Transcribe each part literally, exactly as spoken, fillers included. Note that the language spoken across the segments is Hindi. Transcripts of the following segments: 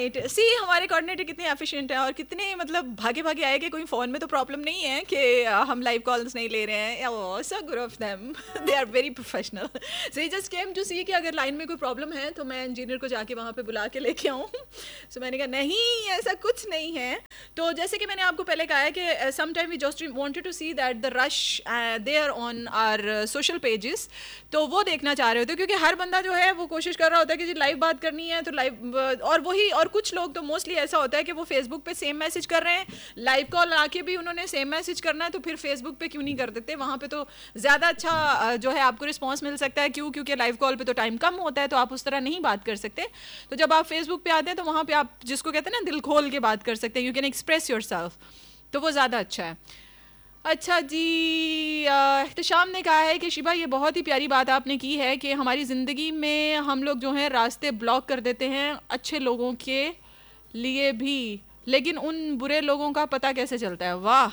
राइट, सी हमारे कोऑर्डिनेटर कितने एफिशिएंट हैं और कितने मतलब भागे भागे आए कि कोई फ़ोन में तो प्रॉब्लम नहीं है कि अ, हम लाइव कॉल्स नहीं ले रहे हैं। ओह so good of them, they are very professional. So he just came to सी कि अगर लाइन में कोई प्रॉब्लम है तो मैं इंजीनियर को जाके वहाँ पे बुला के लेके आऊँ। सो मैंने कहा नहीं ऐसा कुछ नहीं है। तो जैसे कि मैंने आपको पहले कहा है कि some time we just wanted to see that the rush there on our social pages, तो वो देखना चाह रहे होते, क्योंकि हर बंदा जो है वो कोशिश कर रहा होता है कि जी लाइव बात करनी है तो लाइव, और वही, और कुछ लोग तो मोस्टली ऐसा होता है कि वो फेसबुक पे सेम मैसेज कर रहे हैं, लाइव कॉल आके भी उन्होंने सेम मैसेज करना है, तो फिर फेसबुक पे क्यों नहीं कर देते, वहाँ पे तो ज़्यादा अच्छा अ, जो है आपको रिस्पॉन्स मिल सकता है। क्यों? क्योंकि लाइव कॉल पे तो टाइम कम होता है, तो आप उस तरह नहीं बात कर सकते। तो जब आप फेसबुक पे आते हैं तो वहाँ पे आप जिसको कहते हैं ना दिल खोल के बात कर सकते हैं, you can express your self, तो वो ज़्यादा अच्छा है। अच्छा जी, एहतशाम ने कहा है कि शिबा ये बहुत ही प्यारी बात आपने की है कि हमारी ज़िंदगी में हम लोग जो हैं रास्ते ब्लॉक कर देते हैं अच्छे लोगों के लिए भी, लेकिन उन बुरे लोगों का पता कैसे चलता है। वाह,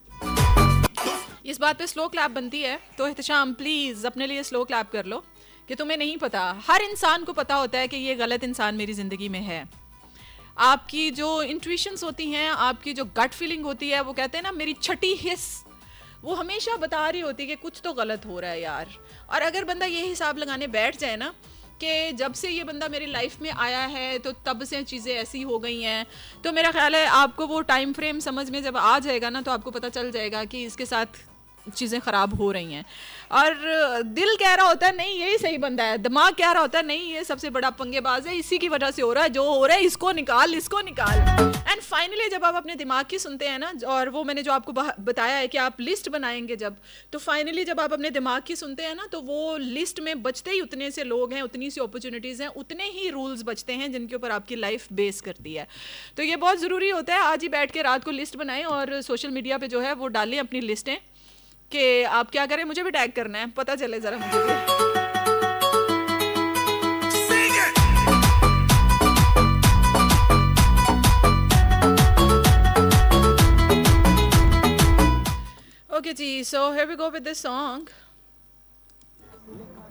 इस बात पे स्लो क्लैप बनती है, तो एहतशाम प्लीज़ अपने लिए स्लो क्लैप कर लो कि तुम्हें नहीं पता। हर इंसान को पता होता है कि ये गलत इंसान मेरी ज़िंदगी में है। आपकी जो इंट्यूशंस होती हैं, आपकी जो गट फीलिंग होती है, वो कहते हैं ना मेरी छठी हिस्स, वो हमेशा बता रही होती है कि कुछ तो गलत हो रहा है यार। और अगर बंदा ये हिसाब लगाने बैठ जाए ना कि जब से ये बंदा मेरी लाइफ में आया है तो तब से चीज़ें ऐसी हो गई हैं, तो मेरा ख्याल है आपको वो टाइम फ्रेम समझ में जब आ जाएगा ना, तो आपको पता चल जाएगा कि इसके साथ चीज़ें ख़राब हो रही हैं। और दिल कह रहा होता है नहीं यही सही बंदा है, दिमाग कह रहा होता है नहीं ये सबसे बड़ा पंगेबाज है, इसी की वजह से हो रहा है जो हो रहा है, इसको निकाल इसको निकाल। एंड फाइनली जब आप अपने दिमाग की सुनते हैं ना, और वो मैंने जो आपको बताया है कि आप लिस्ट बनाएंगे जब, तो फाइनली जब आप अपने दिमाग की सुनते हैं ना, तो वो लिस्ट में बचते ही उतने से लोग हैं, उतनी सी अपॉर्चुनिटीज़ हैं, उतने ही रूल्स बचते हैं जिनके ऊपर आपकी लाइफ बेस करती है। तो ये बहुत ज़रूरी होता है आज ही बैठ के रात को लिस्ट बनाएं और सोशल मीडिया पर जो है वो डालें अपनी लिस्टें कि आप क्या करें, मुझे भी टैग करना है, पता चले ज़रा मुझे भी। Okay ji, so here we go with this song.